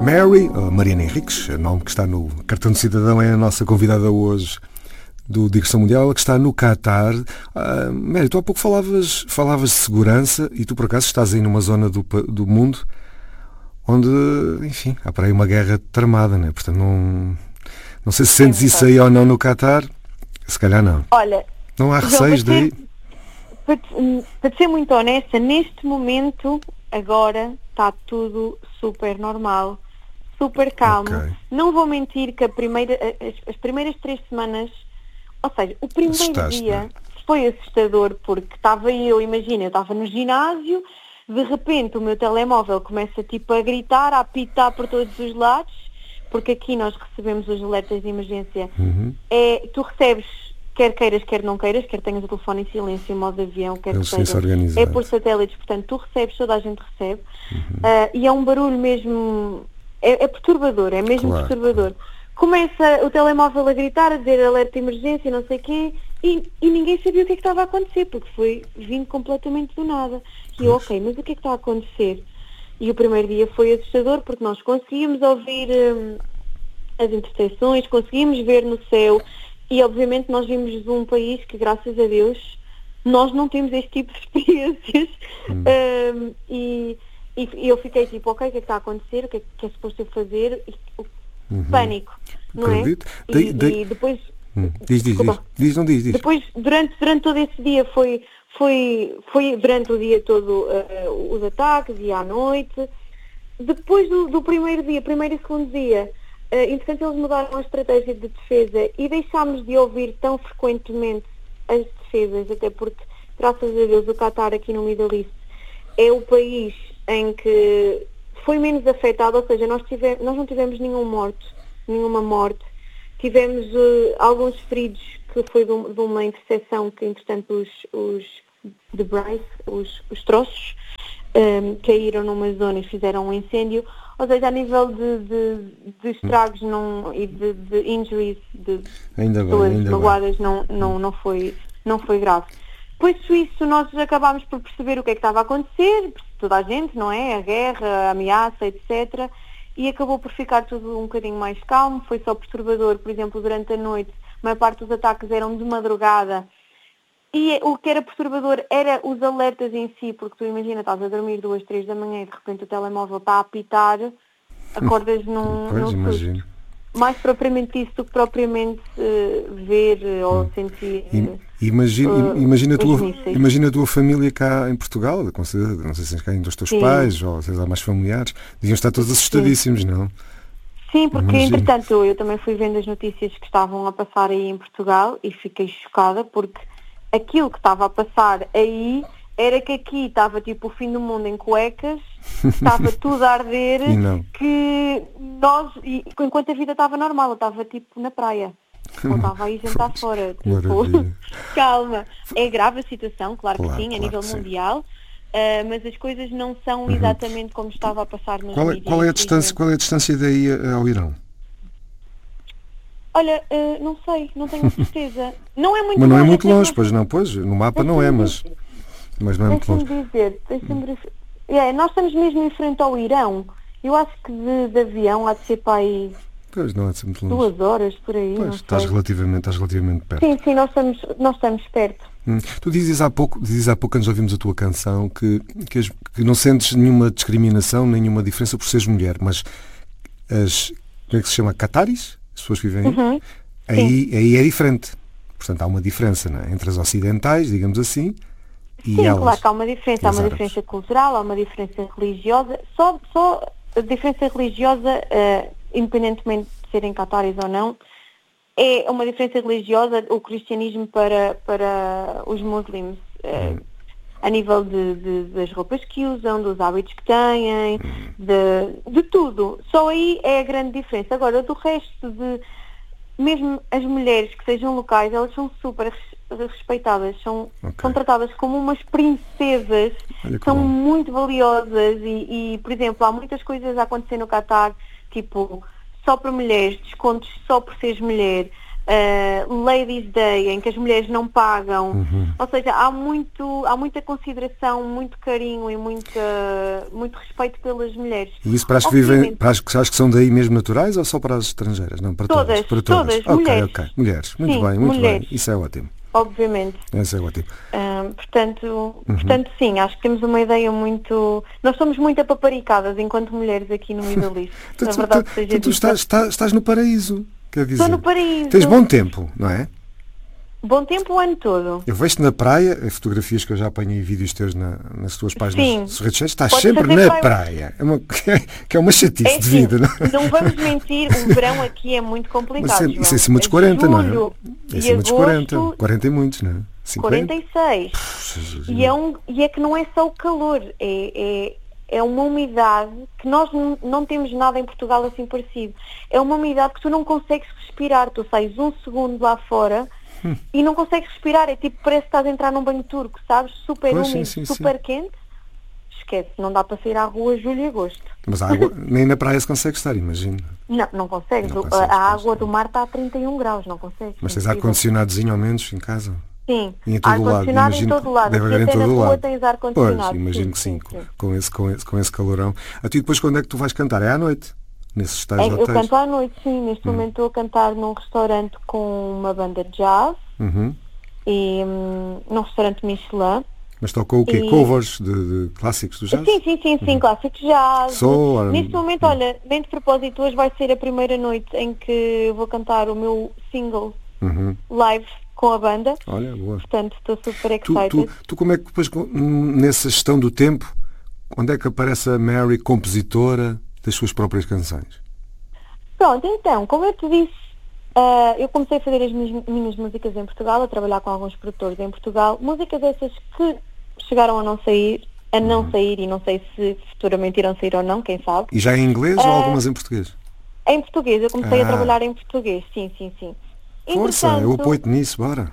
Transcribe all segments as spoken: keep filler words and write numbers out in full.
Mary, ou Mariana Henriques, o nome que está no cartão de cidadão, é a nossa convidada hoje do Digressão Mundial, ela que está no Qatar. Uh, Mary, tu há pouco falavas, falavas de segurança e tu por acaso estás aí numa zona do, do mundo onde, enfim, há para aí uma guerra tramada, né? Portanto, não, não sei se sentes é isso aí ou não no Qatar, se calhar não. Olha, não há receios João, daí? Para, para ser muito honesta, neste momento, agora, está tudo super normal, super calmo. Okay. Não vou mentir que a primeira, as, as primeiras três semanas, ou seja, o primeiro Assustaste, dia né? foi assustador, porque estava eu, imagina, eu estava no ginásio, de repente o meu telemóvel começa tipo a gritar, a apitar por todos os lados, porque aqui nós recebemos os alertas de emergência. Uhum. É, tu recebes, quer queiras, quer não queiras, quer tenhas o telefone em silêncio, em modo avião, quer que seja, é por satélites, portanto tu recebes, toda a gente recebe, uhum. uh, e é um barulho mesmo, é, é perturbador, é mesmo claro. perturbador. Começa o telemóvel a gritar, a dizer alerta de emergência, não sei o quê, e, e ninguém sabia o que é que estava a acontecer, porque foi vindo completamente do nada. E eu, ok, mas o que é que está a acontecer? E o primeiro dia foi assustador, porque nós conseguimos ouvir hum, as interseções, conseguimos ver no céu, e obviamente nós vimos um país que, graças a Deus, nós não temos este tipo de experiências. Hum. Um, e, e eu fiquei tipo, ok, o que é que está a acontecer? O que é que é suposto eu fazer? E, uhum. Pânico, não Acredito. é? De, e, de... e depois... Hum. Diz, diz, diz, diz, não diz, diz. Depois, durante, durante todo esse dia, foi, foi, foi durante o dia todo uh, os ataques e à noite. Depois do, do primeiro dia, primeiro e segundo dia, uh, entretanto eles mudaram a estratégia de defesa e deixámos de ouvir tão frequentemente as defesas, até porque, graças a Deus, o Qatar aqui no Middle East é o país em que foi menos afetado, ou seja, nós, tivemos, nós não tivemos nenhum morto, nenhuma morte. Tivemos uh, alguns feridos, que foi de, um, de uma interseção que, entretanto, os, os de Bryce, os, os troços, um, caíram numa zona e fizeram um incêndio. Ou seja, a nível de, de, de estragos não, e de, de injuries, de ainda pessoas bem, ainda magoadas, bem. Não, não, não, foi, não foi grave. Depois disso, nós acabámos por perceber o que é que estava a acontecer, toda a gente, não é? A guerra, a ameaça, etcétera. E acabou por ficar tudo um bocadinho mais calmo, foi só perturbador, por exemplo, durante a noite, a maior parte dos ataques eram de madrugada, e o que era perturbador era os alertas em si, porque tu imagina, estás a dormir duas, três da manhã e de repente o telemóvel está a apitar, acordas num, pois, num imagino. susto. Mais propriamente isso do que propriamente uh, ver uh, ou sentir... Uh, imagina, uh, imagina, a tua, imagina a tua família cá em Portugal, não sei se tens cá ainda os teus Sim. pais ou se há mais familiares, deviam estar todos assustadíssimos, Sim. não? Sim, porque imagino. entretanto eu também fui vendo as notícias que estavam a passar aí em Portugal e fiquei chocada porque aquilo que estava a passar aí era que aqui estava tipo o fim do mundo em cuecas, estava tudo a arder, que nós, e, enquanto a vida estava normal, eu estava tipo na praia, ou estava aí jantar fora, tipo, calma, é grave a situação, claro, claro que sim, a claro nível mundial, uh, mas as coisas não são exatamente como estava a passar nos qual é, mídias. Qual é a distância, qual é a distância daí ao Irão? Olha, uh, não sei, não tenho certeza. Não é muito mas não longe, é muito longe, não... pois não, pois, no mapa não é, mas... Mas não é muito longe. Deixa-me dizer, deixa-me... É, nós estamos mesmo em frente ao Irão. Eu acho que de, de avião há de ser para aí pois, não há de ser muito longe. duas horas, por aí. Pois, não estás, sei. relativamente, estás relativamente perto. Sim, sim, nós estamos, nós estamos perto. Hum. Tu dizes há pouco, dizes há pouco, antes ouvimos a tua canção, que, que, as, que não sentes nenhuma discriminação, nenhuma diferença por seres mulher, mas as, como é que se chama? Cataris? As pessoas que vivem uhum. aí, aí, aí é diferente. Portanto, há uma diferença, não é? Entre as ocidentais, digamos assim, e Sim, elas, claro que há uma diferença, há uma árabes. diferença cultural, há uma diferença religiosa, só, só a diferença religiosa, uh, independentemente de serem cataris ou não, é uma diferença religiosa, o cristianismo para, para os muçulmanos, uh, a nível de, de, das roupas que usam, dos hábitos que têm, de, de tudo. Só aí é a grande diferença. Agora, do resto de... Mesmo as mulheres que sejam locais, elas são super respeitadas, são, okay. são tratadas como umas princesas, são bom. muito valiosas e, e, por exemplo, há muitas coisas a acontecer no Qatar, tipo, só para mulheres, descontos só por seres mulher, uh, Ladies Day, em que as mulheres não pagam. Uhum. Ou seja, há, muito, há muita consideração, muito carinho e muita, muito respeito pelas mulheres. E isso para as que vivem, para as que acho que são daí mesmo naturais ou só para as estrangeiras? Não, para todas. Todas, para todas. todas okay, mulheres. Ok, mulheres. Muito Sim, bem, muito mulheres. bem. Isso é ótimo. Obviamente. Isso é ótimo. Um, portanto, uhum. portanto, sim, acho que temos uma ideia muito... Nós somos muito apaparicadas enquanto mulheres aqui no Middle East. tu, Na verdade, tu, seja tu, tu estás, estás, estás no paraíso, quer dizer. Estou no paraíso. Tens bom tempo, não é? Bom tempo o ano todo. Eu vejo-te na praia, fotografias que eu já apanhei, vídeos teus na, nas tuas páginas Sim. redes sociais, estás sempre na praia. praia. É uma, que é uma chatice é, de vida, não é? Não vamos mentir, o verão aqui é muito complicado. Mas isso é acima dos quarenta, Julho, não é? É acima dos quarenta, quarenta e muitos, não é? cinquenta? quarenta e seis. Puxa, e, é um, e é que não é só o calor, é, é, é uma umidade que nós não, não temos nada em Portugal assim parecido. É uma umidade que tu não consegues respirar, tu sais um segundo lá fora hum. e não consegues respirar, é tipo, parece que estás a entrar num banho turco, sabes? Super pois, úmido, sim, sim, super sim. quente. Esquece, não dá para sair à rua julho e agosto. Mas a água, nem na praia se consegue estar, imagino. Não, não consegues. Não consegues a, a água do mar está a trinta e um graus, não consegues. Mas tens ar-condicionadozinho ao menos em casa? Sim, e em todo o lado. Imagino em todo lado. Deve haver em todo o lado. Tens ar-condicionado. Pois, imagino que sim, sim, sim. Com, esse, com, esse, com esse calorão. A ti depois quando é que tu vais cantar? É à noite? Nesses tais é, hotéis? Eu canto à noite, sim. Neste hum. momento estou a cantar num restaurante com uma banda de jazz uhum. e um, num restaurante Michelin. Mas tocou o quê? E... Covers de, de clássicos do jazz? Sim, sim, sim, sim, uhum. clássicos de jazz. Soul, Neste momento, uhum. olha, bem de propósito, hoje vai ser a primeira noite em que vou cantar o meu single uhum. live com a banda. Olha, boa. Portanto, estou super excited. Tu, tu, tu como é que depois, nessa gestão do tempo, onde é que aparece a Mary, compositora das suas próprias canções? Pronto, então, como eu te disse, uh, eu comecei a fazer as minhas, minhas músicas em Portugal, a trabalhar com alguns produtores em Portugal, músicas essas que chegaram a não sair, a não uhum. sair e não sei se futuramente irão sair ou não, quem sabe. E já em inglês uh, ou algumas em português? Em português, eu comecei ah. a trabalhar em português, sim, sim, sim. Força, eu apoio-te nisso, bora.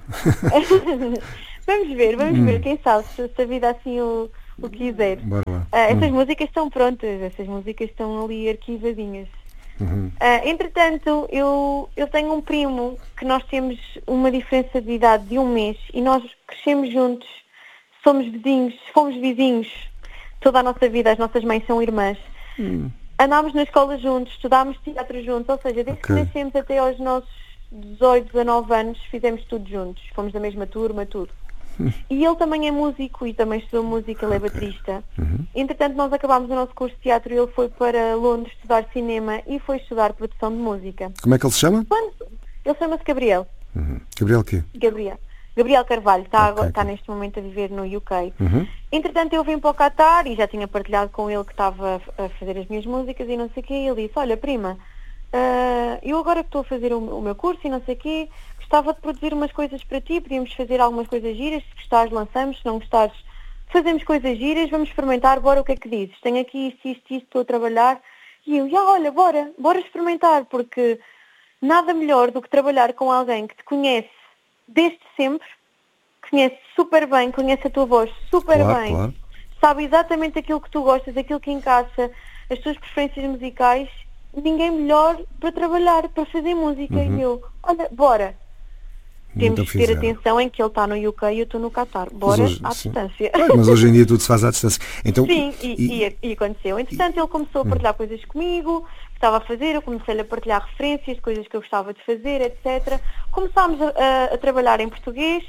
Vamos ver, vamos hum. ver, quem sabe, se, se a vida assim o, o quiser. Bora lá. Uh, essas hum. músicas estão prontas, essas músicas estão ali arquivadinhas. Uhum. Uh, entretanto, eu, eu tenho um primo que nós temos uma diferença de idade de um mês e nós crescemos juntos, somos vizinhos, fomos vizinhos toda a nossa vida, as nossas mães são irmãs. Hum. Andámos na escola juntos, estudámos teatro juntos, ou seja, desde okay. que nascemos até aos nossos dezoito, dezanove anos, fizemos tudo juntos, fomos da mesma turma, tudo. Hum. E ele também é músico e também estudou música, ele é okay. baterista. Uhum. Entretanto, nós acabámos o nosso curso de teatro e ele foi para Londres estudar cinema e foi estudar produção de música. Como é que ele se chama? Quando? Ele chama-se Gabriel. Uhum. Gabriel quê? Gabriel. Gabriel Carvalho, está, okay, agora, está okay. neste momento a viver no U K. Uhum. Entretanto, eu vim para o Qatar e já tinha partilhado com ele que estava a fazer as minhas músicas e não sei o quê. E ele disse, olha prima, uh, eu agora que estou a fazer o, o meu curso e não sei o quê, gostava de produzir umas coisas para ti, podíamos fazer algumas coisas giras, se gostares lançamos, se não gostares fazemos coisas giras, vamos experimentar, bora, o que é que dizes? Tenho aqui isto, isto, isto, estou a trabalhar. E eu, já olha, bora, bora experimentar, porque nada melhor do que trabalhar com alguém que te conhece desde sempre, conhece super bem, conhece a tua voz super claro, bem, claro. sabe exatamente aquilo que tu gostas, aquilo que encaixa, as tuas preferências musicais, ninguém melhor para trabalhar, para fazer música. Uhum. E eu, olha, bora. Temos então que ter atenção em que ele está no U K e eu estou no Qatar. Bora hoje, à sim. distância. Pois, mas hoje em dia tudo se faz à distância. Então, sim, e, e, e aconteceu. Entretanto, ele começou a partilhar hum. coisas comigo, que estava a fazer, eu comecei a partilhar referências de coisas que eu gostava de fazer, etcétera. Começámos a, a, a trabalhar em português.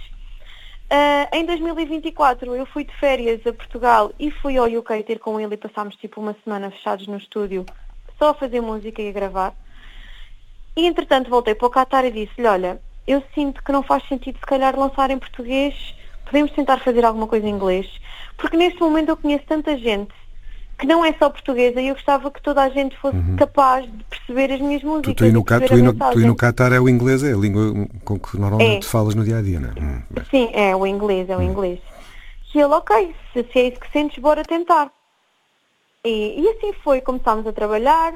Uh, em dois mil e vinte e quatro eu fui de férias a Portugal e fui ao U K ter com ele e passámos tipo uma semana fechados no estúdio só a fazer música e a gravar. E entretanto voltei para o Qatar e disse-lhe, olha, eu sinto que não faz sentido se calhar lançar em português, podemos tentar fazer alguma coisa em inglês, porque neste momento eu conheço tanta gente que não é só portuguesa e eu gostava que toda a gente fosse uhum. capaz de perceber as minhas músicas. Tu, tu, e, no, tu, e, no, tu e no Qatar é o inglês, é a língua com que normalmente é. falas no dia a dia, não é? Hum, Sim, é o inglês, é o hum. inglês. E ele, ok, se, se é isso que sentes, bora tentar. E, e assim foi, começámos a trabalhar.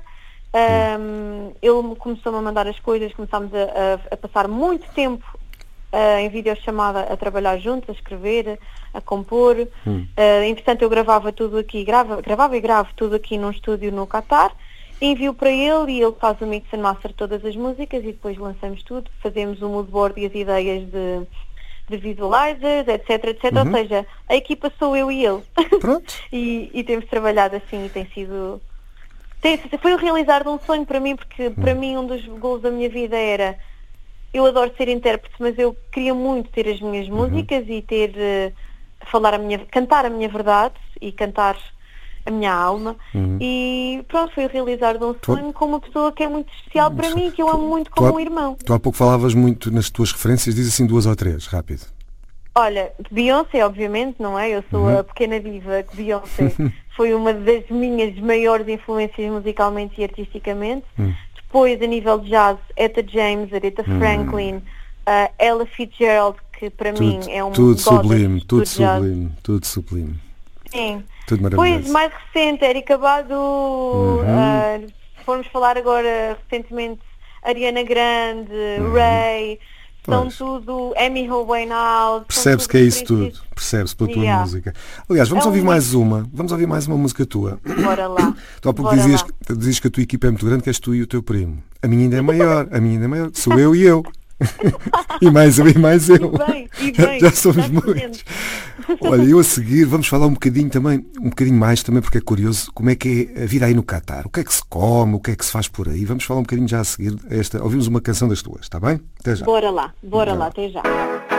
Um, ele começou-me a mandar as coisas, começámos a, a, a passar muito tempo uh, em videochamada a trabalhar juntos, a escrever, a compor. Hum. Uh, entretanto eu gravava tudo aqui, grava, gravava e gravo tudo aqui num estúdio no Qatar envio para ele e ele faz o mix and master de todas as músicas e depois lançamos tudo, fazemos o mood board e as ideias de, de visualizers, etc, etc. Uhum. Ou seja, a equipa sou eu e ele. Pronto. e, e temos trabalhado assim e tem sido... Tem, foi o realizar de um sonho para mim, porque para uhum. mim um dos goals da minha vida era... Eu adoro ser intérprete, mas eu queria muito ter as minhas uhum. músicas e ter... Uh, falar a minha... cantar a minha verdade e cantar... a minha alma uhum. e pronto, foi o realizar de um sonho tu... com uma pessoa que é muito especial para mim, que eu amo muito como tu, um irmão. Tu há pouco falavas muito nas tuas referências, diz assim duas ou três, rápido. Olha, Beyoncé, obviamente, não é? Eu sou uhum. a pequena diva que Beyoncé foi uma das minhas maiores influências musicalmente e artisticamente. Uhum. Depois, a nível de jazz, Etta James, Aretha uhum. Franklin, uh, Ella Fitzgerald, que para tudo, mim é um tudo sublime, tudo sublime, tudo sublime. Sim. Tudo maravilhoso. Depois, mais recente, Erykah Badu, uhum. uh, formos falar agora recentemente Ariana Grande, uhum. Ray, são pois. tudo, Amy Winehouse. Percebe-se que é isso tudo, percebe-se pela tua yeah. música. Aliás, vamos é ouvir um... mais uma, vamos ouvir mais uma música tua. Bora lá. Tu há pouco dizias, dizias que a tua equipa é muito grande, que és tu e o teu primo. A minha ainda é maior, a minha ainda é maior, sou eu e eu. e mais eu e mais eu. E bem, e bem, já somos muitos. Olha, eu a seguir vamos falar um bocadinho também, um bocadinho mais também, porque é curioso como é que é a vida aí no Catar. O que é que se come, o que é que se faz por aí. Vamos falar um bocadinho já a seguir. Esta, ouvimos uma canção das tuas, está bem? Até já. Bora lá, bora lá, lá, até já.